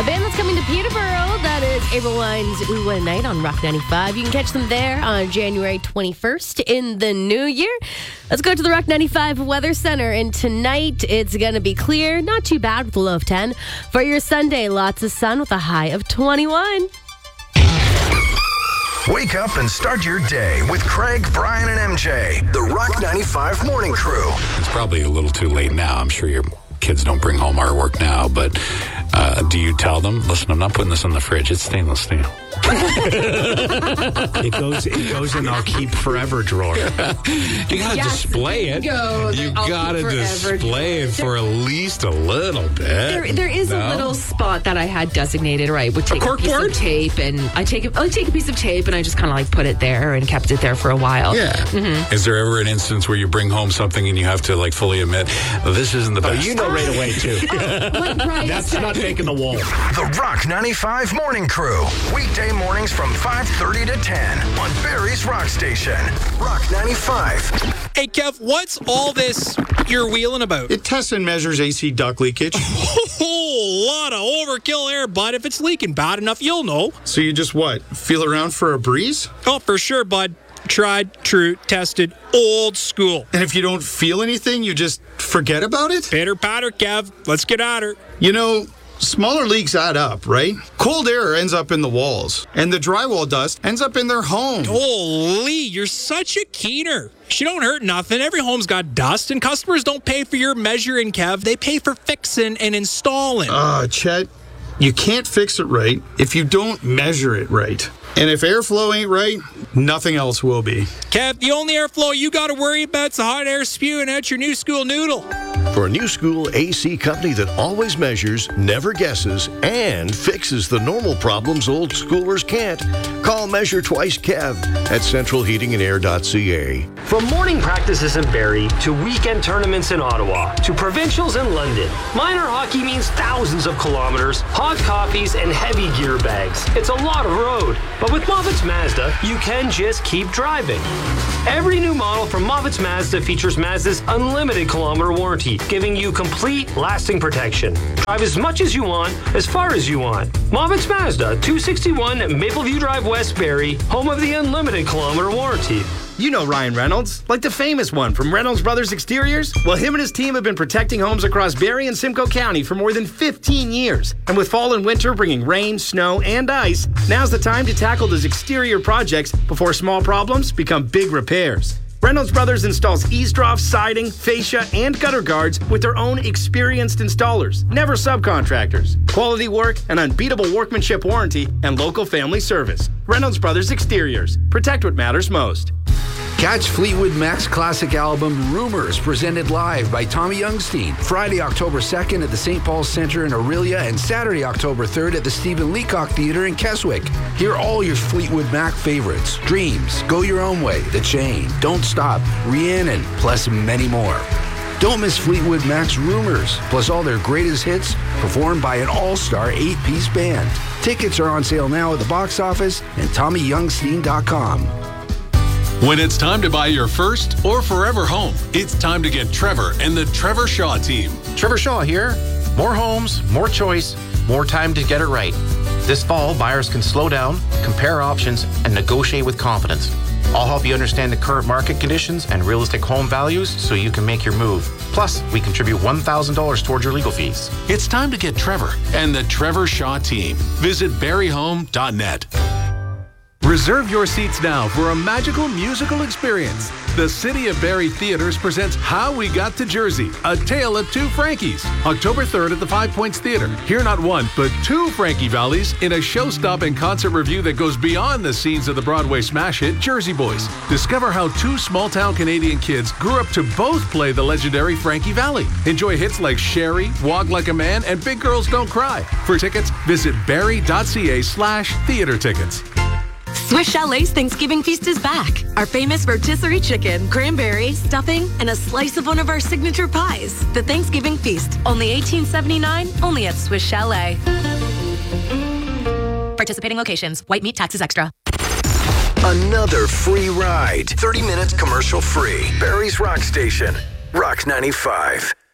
band that's coming to Peterborough, that is April Wine's Ooh One Night on Rock 95. You can catch them there on January 21st in the new year. Let's go to the Rock 95 Weather Center. And tonight, it's going to be clear, not too bad with a low of 10. For your Sunday, lots of sun with a high of 21. Wake up and start your day with Craig, Brian, and MJ. The Rock 95 Morning Crew. It's probably a little too late now. I'm sure your kids don't bring home artwork now, but do you tell them, listen, I'm not putting this in the fridge. It's stainless steel. It goes in our keep forever drawer. You gotta display it. You gotta display it for at least a little bit. There is a little spot that I had designated, right? Would take a piece of tape, and I take a piece of tape, and I just kind of like put it there and kept it there for a while. Yeah. Mm-hmm. Is there ever an instance where you bring home something and you have to like fully admit, this isn't the best? You know right away too. That's not making the wall. The Rock 95 Morning Crew. Weekday mornings from 5:30 to 10 on Barrie's Rock Station. Rock 95. Hey, Kev, what's all this you're wheeling about? It tests and measures AC duct leakage. A whole lot of overkill there, bud. If it's leaking bad enough, you'll know. So you just what? Feel around for a breeze? Oh, for sure, bud. Tried, true, tested, old school. And if you don't feel anything, you just forget about it? Pitter patter, Kev. Let's get at her. You know, smaller leaks add up, right? Cold air ends up in the walls, and the drywall dust ends up in their home. Holy, you're such a keener. She don't hurt nothing. Every home's got dust, and customers don't pay for your measuring, Kev. They pay for fixing and installing. Chet, you can't fix it right if you don't measure it right. And if airflow ain't right, nothing else will be. Kev, the only airflow you got to worry about is the hot air spewing out your new school noodle. For a new school AC company that always measures, never guesses, and fixes the normal problems old schoolers can't, call Measure Twice Kev at centralheatingandair.ca. From morning practices in Barrie to weekend tournaments in Ottawa to provincials in London, minor hockey means thousands of kilometers, hot coffees, and heavy gear bags. It's a lot of road. But with Moffett's Mazda, you can just keep driving. Every new model from Moffett's Mazda features Mazda's unlimited kilometer warranty, giving you complete, lasting protection. Drive as much as you want, as far as you want. Moffett's Mazda, 261 Mapleview Drive West, Barrie, home of the unlimited kilometer warranty. You know Ryan Reynolds, like the famous one from Reynolds Brothers Exteriors? Well, him and his team have been protecting homes across Barrie and Simcoe County for more than 15 years. And with fall and winter bringing rain, snow, and ice, now's the time to tackle those exterior projects before small problems become big repairs. Reynolds Brothers installs eavesdrops, siding, fascia, and gutter guards with their own experienced installers, never subcontractors. Quality work, an unbeatable workmanship warranty, and local family service. Reynolds Brothers Exteriors. Protect what matters most. Catch Fleetwood Mac's classic album Rumors, presented live by Tommy Youngstein, Friday, October 2nd at the St. Paul's Centre in Orillia and Saturday, October 3rd at the Stephen Leacock Theatre in Keswick. Hear all your Fleetwood Mac favorites, Dreams, Go Your Own Way, The Chain, Don't Stop, Rhiannon, plus many more. Don't miss Fleetwood Mac's Rumors, plus all their greatest hits performed by an all-star 8-piece band. Tickets are on sale now at the box office and TommyYoungstein.com. When it's time to buy your first or forever home, it's time to get Trevor and the Trevor Shaw team. Trevor Shaw here. More homes, more choice, more time to get it right. This fall, buyers can slow down, compare options, and negotiate with confidence. I'll help you understand the current market conditions and realistic home values so you can make your move. Plus, we contribute $1,000 towards your legal fees. It's time to get Trevor and the Trevor Shaw team. Visit barryhome.net. Reserve your seats now for a magical musical experience. The City of Barrie Theatres presents How We Got to Jersey, A Tale of Two Frankies. October 3rd at the 5 Points Theatre. Hear not one, but two Frankie Valleys in a show-stopping concert review that goes beyond the scenes of the Broadway smash hit Jersey Boys. Discover how two small-town Canadian kids grew up to both play the legendary Frankie Valli. Enjoy hits like Sherry, Walk Like a Man, and Big Girls Don't Cry. For tickets, visit barrie.ca/theatre tickets. Swiss Chalet's Thanksgiving feast is back. Our famous rotisserie chicken, cranberry, stuffing, and a slice of one of our signature pies. The Thanksgiving feast, only $18.79, only at Swiss Chalet. Participating locations, white meat taxes extra. Another free ride. 30 minutes commercial free. Barrie's Rock Station. Rock 95.